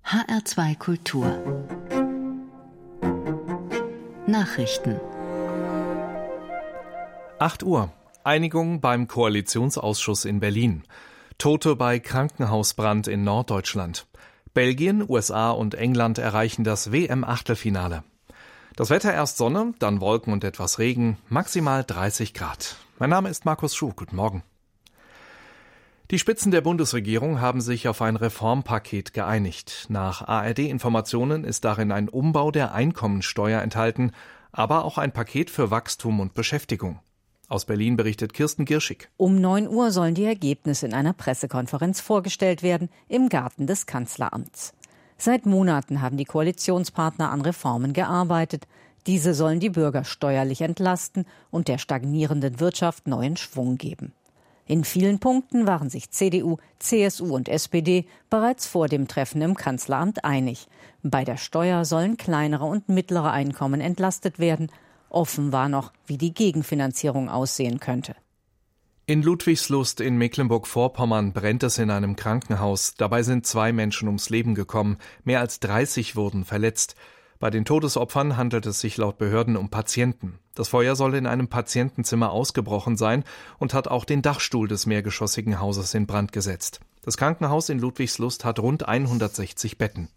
HR2 Kultur Nachrichten 8 Uhr. Einigung beim Koalitionsausschuss in Berlin. Tote bei Krankenhausbrand in Norddeutschland. Belgien, USA und England erreichen das WM-Achtelfinale. Das Wetter erst Sonne, dann Wolken und etwas Regen, maximal 30 Grad. Mein Name ist Markus Schuh. Guten Morgen. Die Spitzen der Bundesregierung haben sich auf ein Reformpaket geeinigt. Nach ARD-Informationen ist darin ein Umbau der Einkommensteuer enthalten, aber auch ein Paket für Wachstum und Beschäftigung. Aus Berlin berichtet Kirsten Girschig. Um 9 Uhr sollen die Ergebnisse in einer Pressekonferenz vorgestellt werden, im Garten des Kanzleramts. Seit Monaten haben die Koalitionspartner an Reformen gearbeitet. Diese sollen die Bürger steuerlich entlasten und der stagnierenden Wirtschaft neuen Schwung geben. In vielen Punkten waren sich CDU, CSU und SPD bereits vor dem Treffen im Kanzleramt einig. Bei der Steuer sollen kleinere und mittlere Einkommen entlastet werden. Offen war noch, wie die Gegenfinanzierung aussehen könnte. In Ludwigslust in Mecklenburg-Vorpommern brennt es in einem Krankenhaus. Dabei sind 2 Menschen ums Leben gekommen. Mehr als 30 wurden verletzt. Bei den Todesopfern handelt es sich laut Behörden um Patienten. Das Feuer soll in einem Patientenzimmer ausgebrochen sein und hat auch den Dachstuhl des mehrgeschossigen Hauses in Brand gesetzt. Das Krankenhaus in Ludwigslust hat rund 160 Betten.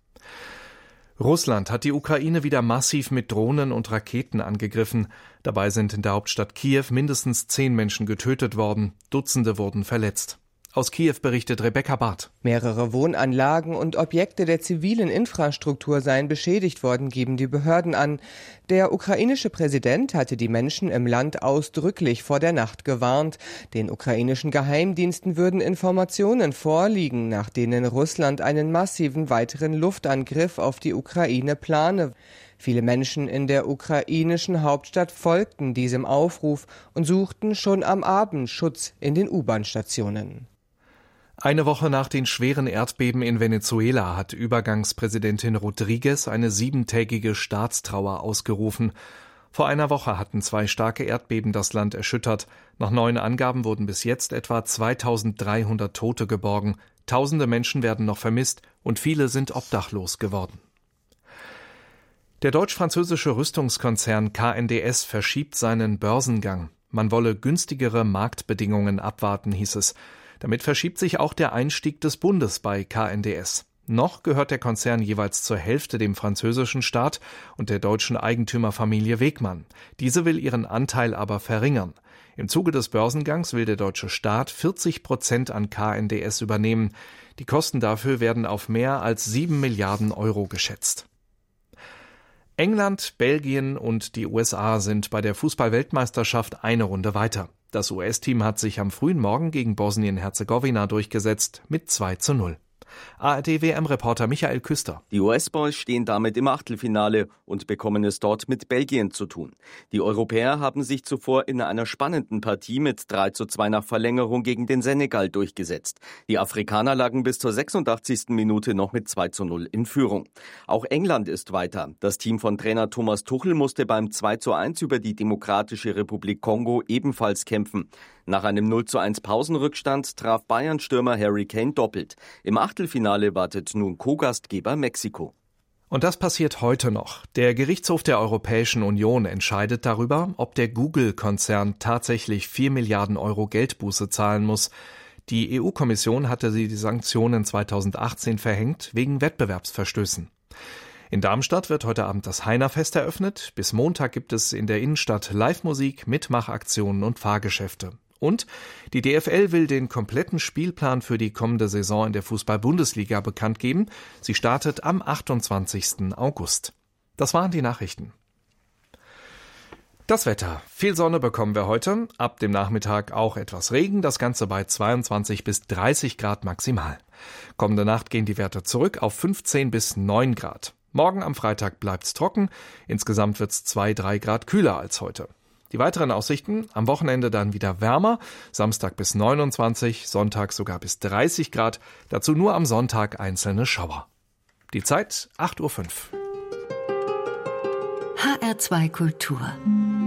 Russland hat die Ukraine wieder massiv mit Drohnen und Raketen angegriffen. Dabei sind in der Hauptstadt Kiew mindestens 10 Menschen getötet worden. Dutzende wurden verletzt. Aus Kiew berichtet Rebecca Barth. Mehrere Wohnanlagen und Objekte der zivilen Infrastruktur seien beschädigt worden, geben die Behörden an. Der ukrainische Präsident hatte die Menschen im Land ausdrücklich vor der Nacht gewarnt. Den ukrainischen Geheimdiensten würden Informationen vorliegen, nach denen Russland einen massiven weiteren Luftangriff auf die Ukraine plane. Viele Menschen in der ukrainischen Hauptstadt folgten diesem Aufruf und suchten schon am Abend Schutz in den U-Bahn-Stationen. Eine Woche nach den schweren Erdbeben in Venezuela hat Übergangspräsidentin Rodriguez eine 7-tägige Staatstrauer ausgerufen. Vor einer Woche hatten 2 starke Erdbeben das Land erschüttert. Nach neuen Angaben wurden bis jetzt etwa 2300 Tote geborgen. Tausende Menschen werden noch vermisst und viele sind obdachlos geworden. Der deutsch-französische Rüstungskonzern KNDS verschiebt seinen Börsengang. Man wolle günstigere Marktbedingungen abwarten, hieß es. Damit verschiebt sich auch der Einstieg des Bundes bei KNDS. Noch gehört der Konzern jeweils zur Hälfte dem französischen Staat und der deutschen Eigentümerfamilie Wegmann. Diese will ihren Anteil aber verringern. Im Zuge des Börsengangs will der deutsche Staat 40% an KNDS übernehmen. Die Kosten dafür werden auf mehr als 7 Milliarden Euro geschätzt. England, Belgien und die USA sind bei der Fußball-Weltmeisterschaft eine Runde weiter. Das US-Team hat sich am frühen Morgen gegen Bosnien-Herzegowina durchgesetzt mit 2:0. ARD-WM-Reporter Michael Küster. Die US-Boys stehen damit im Achtelfinale und bekommen es dort mit Belgien zu tun. Die Europäer haben sich zuvor in einer spannenden Partie mit 3:2 nach Verlängerung gegen den Senegal durchgesetzt. Die Afrikaner lagen bis zur 86. Minute noch mit 2:0 in Führung. Auch England ist weiter. Das Team von Trainer Thomas Tuchel musste beim 2:1 über die Demokratische Republik Kongo ebenfalls kämpfen. Nach einem 0:1 Pausenrückstand traf Bayern-Stürmer Harry Kane doppelt. Im Achtelfinale wartet nun Co-Gastgeber Mexiko. Und das passiert heute noch. Der Gerichtshof der Europäischen Union entscheidet darüber, ob der Google-Konzern tatsächlich 4 Milliarden Euro Geldbuße zahlen muss. Die EU-Kommission hatte die Sanktionen 2018 verhängt wegen Wettbewerbsverstößen. In Darmstadt wird heute Abend das Heinerfest eröffnet. Bis Montag gibt es in der Innenstadt Live-Musik, Mitmachaktionen und Fahrgeschäfte. Und die DFL will den kompletten Spielplan für die kommende Saison in der Fußball-Bundesliga bekannt geben. Sie startet am 28. August. Das waren die Nachrichten. Das Wetter. Viel Sonne bekommen wir heute. Ab dem Nachmittag auch etwas Regen. Das Ganze bei 22 bis 30 Grad maximal. Kommende Nacht gehen die Werte zurück auf 15 bis 9 Grad. Morgen am Freitag bleibt's trocken. Insgesamt wird's 2-3 Grad kühler als heute. Die weiteren Aussichten: am Wochenende dann wieder wärmer, Samstag bis 29, Sonntag sogar bis 30 Grad, dazu nur am Sonntag einzelne Schauer. Die Zeit 8:05 Uhr. HR2 Kultur